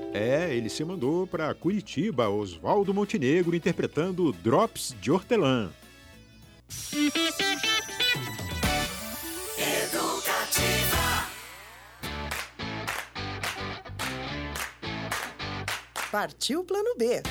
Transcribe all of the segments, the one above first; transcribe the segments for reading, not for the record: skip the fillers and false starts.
Ele se mandou para Curitiba, Oswaldo Montenegro interpretando Drops de Hortelã. Educativa. Partiu Plano B.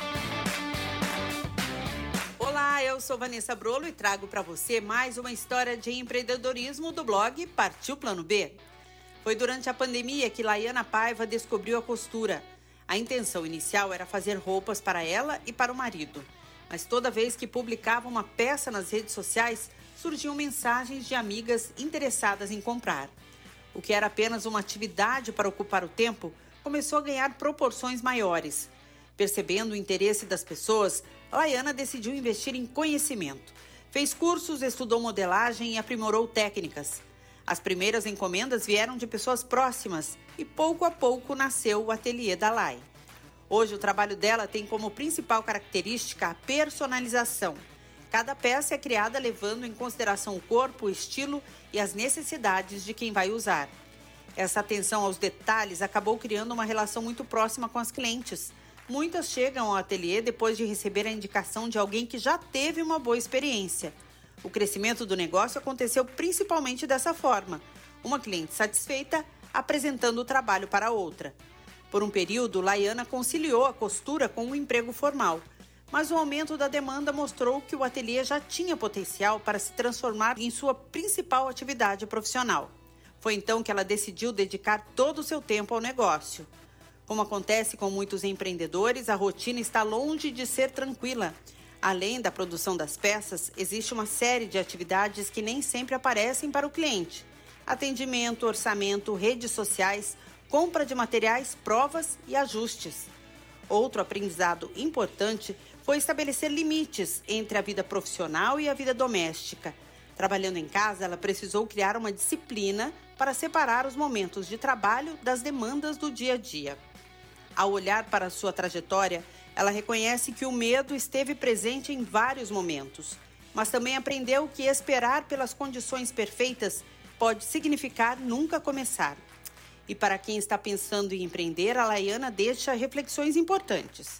Olá, eu sou Vanessa Brolo e trago para você mais uma história de empreendedorismo do blog Partiu Plano B. Foi durante a pandemia que Laiana Paiva descobriu a costura. A intenção inicial era fazer roupas para ela e para o marido. Mas toda vez que publicava uma peça nas redes sociais, surgiam mensagens de amigas interessadas em comprar. O que era apenas uma atividade para ocupar o tempo, começou a ganhar proporções maiores. Percebendo o interesse das pessoas, Laiana decidiu investir em conhecimento. Fez cursos, estudou modelagem e aprimorou técnicas. As primeiras encomendas vieram de pessoas próximas e pouco a pouco nasceu o ateliê da Lai. Hoje o trabalho dela tem como principal característica a personalização. Cada peça é criada levando em consideração o corpo, o estilo e as necessidades de quem vai usar. Essa atenção aos detalhes acabou criando uma relação muito próxima com as clientes. Muitas chegam ao ateliê depois de receber a indicação de alguém que já teve uma boa experiência. O crescimento do negócio aconteceu principalmente dessa forma. Uma cliente satisfeita apresentando o trabalho para outra. Por um período, Laiana conciliou a costura com um emprego formal. Mas o aumento da demanda mostrou que o ateliê já tinha potencial para se transformar em sua principal atividade profissional. Foi então que ela decidiu dedicar todo o seu tempo ao negócio. Como acontece com muitos empreendedores, a rotina está longe de ser tranquila. Além da produção das peças, existe uma série de atividades que nem sempre aparecem para o cliente. Atendimento, orçamento, redes sociais, compra de materiais, provas e ajustes. Outro aprendizado importante foi estabelecer limites entre a vida profissional e a vida doméstica. Trabalhando em casa, ela precisou criar uma disciplina para separar os momentos de trabalho das demandas do dia a dia. Ao olhar para a sua trajetória, ela reconhece que o medo esteve presente em vários momentos, mas também aprendeu que esperar pelas condições perfeitas pode significar nunca começar. E para quem está pensando em empreender, a Laiana deixa reflexões importantes.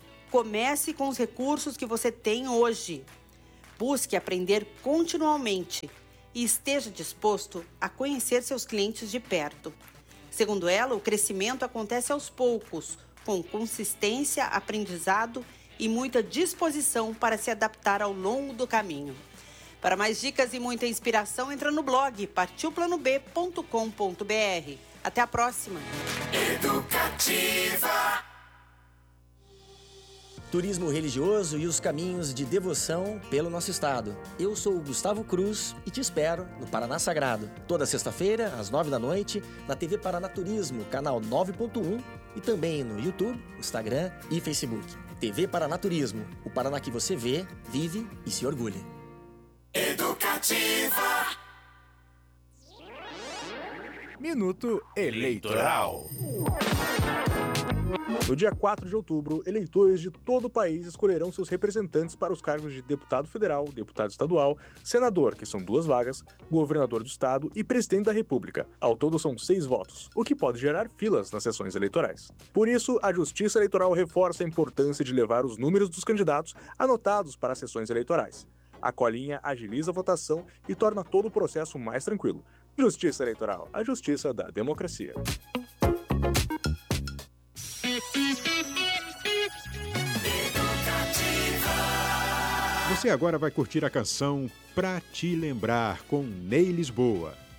Comece com os recursos que você tem hoje. Busque aprender continuamente e esteja disposto a conhecer seus clientes de perto. Segundo ela, o crescimento acontece aos poucos, com consistência, aprendizado e muita disposição para se adaptar ao longo do caminho. Para mais dicas e muita inspiração, entra no blog partiuplanob.com.br. Até a próxima! Educativa. Turismo religioso e os caminhos de devoção pelo nosso estado. Eu sou o Gustavo Cruz e te espero no Paraná Sagrado. Toda sexta-feira, às 9 da noite, na TV Paraná Turismo, canal 9.1 e também no YouTube, Instagram e Facebook. TV Paraná Turismo, o Paraná que você vê, vive e se orgulha. Educativa. Minuto Eleitoral. No dia 4 de outubro, eleitores de todo o país escolherão seus representantes para os cargos de deputado federal, deputado estadual, senador, que são 2 vagas, governador do estado e presidente da república. Ao todo são 6 votos, o que pode gerar filas nas sessões eleitorais. Por isso, a Justiça Eleitoral reforça a importância de levar os números dos candidatos anotados para as sessões eleitorais. A colinha agiliza a votação e torna todo o processo mais tranquilo. Justiça Eleitoral, a justiça da democracia. Você agora vai curtir a canção Pra Te Lembrar, com Ney Lisboa.